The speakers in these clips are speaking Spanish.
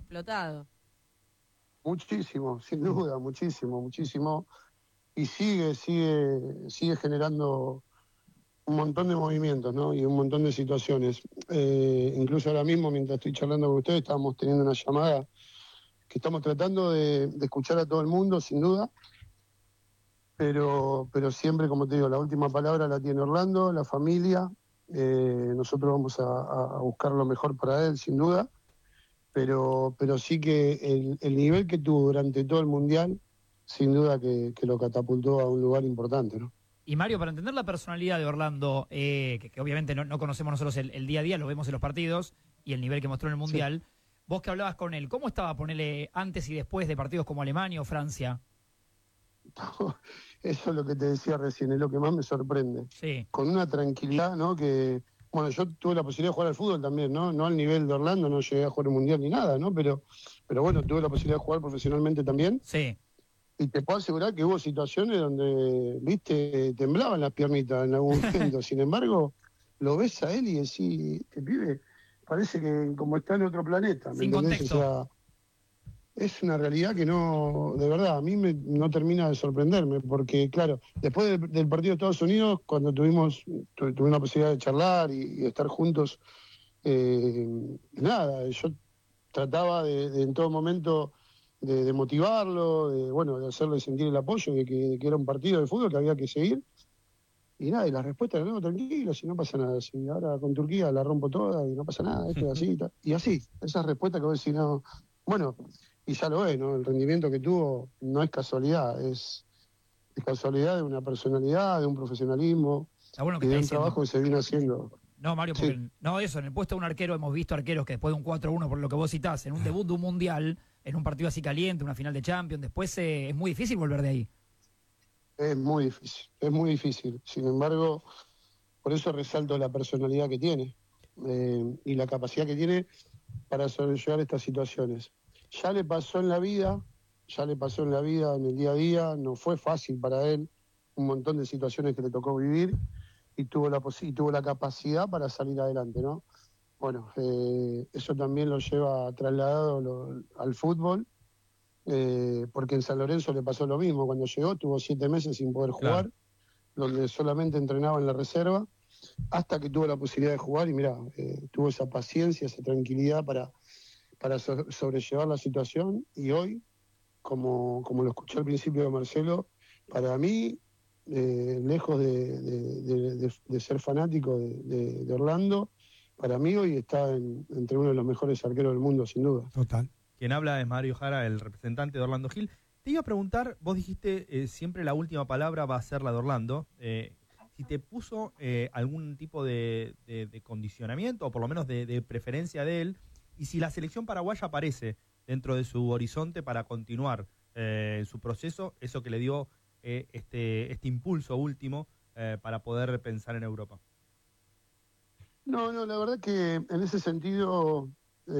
explotado. Muchísimo, sin duda, muchísimo. Y sigue generando un montón de movimientos, ¿no? Y un montón de situaciones. Incluso ahora mismo, mientras estoy charlando con ustedes, estamos teniendo una llamada que estamos tratando de escuchar a todo el mundo, sin duda, pero siempre, como te digo, la última palabra la tiene Orlando, la familia. Nosotros vamos a buscar lo mejor para él, sin duda, pero sí que el nivel que tuvo durante todo el Mundial, sin duda que lo catapultó a un lugar importante, ¿no? Y Mario, para entender la personalidad de Orlando, que obviamente no conocemos nosotros el día a día, lo vemos en los partidos y el nivel que mostró en el Mundial, sí. Vos que hablabas con él, ¿cómo estaba ponerle antes y después de partidos como Alemania o Francia? Eso es lo que te decía recién, es lo que más me sorprende. Sí. Con una tranquilidad, ¿no? Que, bueno, yo tuve la posibilidad de jugar al fútbol también, ¿no? No al nivel de Orlando, no llegué a jugar el Mundial ni nada, ¿no? Pero bueno, tuve la posibilidad de jugar profesionalmente también. Sí. Y te puedo asegurar que hubo situaciones donde, viste, temblaban las piernitas en algún momento. Sin embargo, lo ves a él y decís, este pibe parece que como está en otro planeta, ¿me Sin entendés? contexto. O sea, es una realidad que no, de verdad, a mí no termina de sorprenderme, porque claro, después del partido de Estados Unidos, cuando tuvimos la posibilidad de charlar y estar juntos, nada, yo trataba de en todo momento de motivarlo, de hacerle sentir el apoyo, de que era un partido de fútbol que había que seguir. Y nada, y la respuesta era, no, tranquilo, si no pasa nada, si ahora con Turquía la rompo toda y no pasa nada, esto es así, y así, esas respuestas que vos decís, no, bueno, y ya lo ves, ¿no? El rendimiento que tuvo no es casualidad, es casualidad de una personalidad, de un profesionalismo Bueno y de un trabajo que se viene haciendo. No, Mario, porque en el puesto de un arquero hemos visto arqueros que después de un 4-1, por lo que vos citás, en un debut de un mundial, en un partido así caliente, una final de Champions, después es muy difícil volver de ahí. Es muy difícil. Sin embargo, por eso resalto la personalidad que tiene y la capacidad que tiene para sobrellevar estas situaciones. Ya le pasó en la vida, en el día a día, no fue fácil para él, un montón de situaciones que le tocó vivir y tuvo la capacidad para salir adelante, ¿no? Bueno, eso también lo lleva trasladado al fútbol, porque en San Lorenzo le pasó lo mismo, cuando llegó tuvo 7 meses sin poder jugar, claro, donde solamente entrenaba en la reserva, hasta que tuvo la posibilidad de jugar y mirá, tuvo esa paciencia, esa tranquilidad para sobrellevar la situación y hoy, como lo escuché al principio de Marcelo, para mí, lejos de ser fanático de Orlando, para mí hoy está entre uno de los mejores arqueros del mundo, sin duda. Total. Quien habla es Mario Jara, el representante de Orlando Gil. Te iba a preguntar, vos dijiste siempre la última palabra va a ser la de Orlando. Si te puso algún tipo de condicionamiento, o por lo menos de preferencia de él, y si la selección paraguaya aparece dentro de su horizonte para continuar su proceso, eso que le dio este impulso último para poder pensar en Europa. No, la verdad que en ese sentido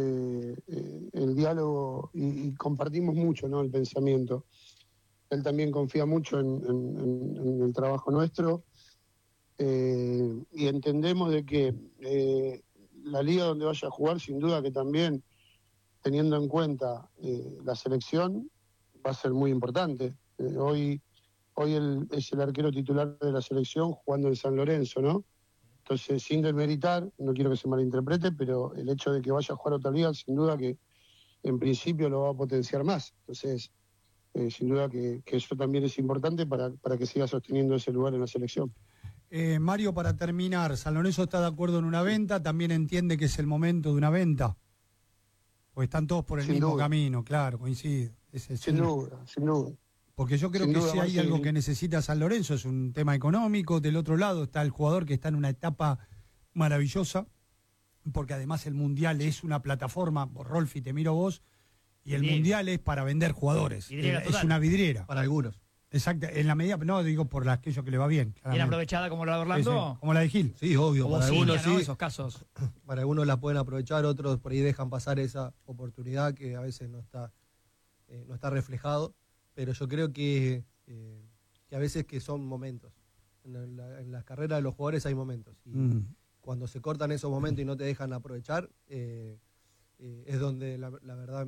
el diálogo y compartimos mucho, ¿no? El pensamiento. Él también confía mucho en el trabajo nuestro y entendemos de que la liga donde vaya a jugar, sin duda que también, teniendo en cuenta la selección, va a ser muy importante. Hoy él es el arquero titular de la selección jugando en San Lorenzo, ¿no? Entonces, sin demeritar, no quiero que se malinterprete, pero el hecho de que vaya a jugar otra liga, sin duda que en principio lo va a potenciar más. Entonces, sin duda que eso también es importante para que siga sosteniendo ese lugar en la selección. Mario, para terminar, San Lorenzo está de acuerdo en una venta, también entiende que es el momento de una venta. Pues están todos por el mismo camino, claro, coincido. Sin duda. Porque yo creo que si hay algo que necesita San Lorenzo es un tema económico. Del otro lado está el jugador que está en una etapa maravillosa, porque además el Mundial es una plataforma, Rolfi, te miro vos, y el Mundial es para vender jugadores. Es una vidriera. Para algunos. Exacto, en la medida, no digo por aquello que le va bien. ¿Bien aprovechada como la de Orlando? Como la de Gil. Sí, obvio. Para algunos sí, esos casos. Para algunos la pueden aprovechar, otros por ahí dejan pasar esa oportunidad que a veces no está reflejado. Pero yo creo que a veces que son momentos. En la carrera de los jugadores hay momentos. Y cuando se cortan esos momentos y no te dejan aprovechar, es donde la verdad